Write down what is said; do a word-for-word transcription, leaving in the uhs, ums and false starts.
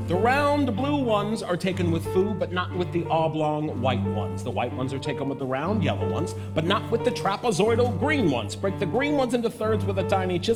The round blue ones are taken with foo, but not with the oblong white ones. The white ones are taken with the round yellow ones, but not with the trapezoidal green ones. Break the green ones into thirds with a tiny chisel.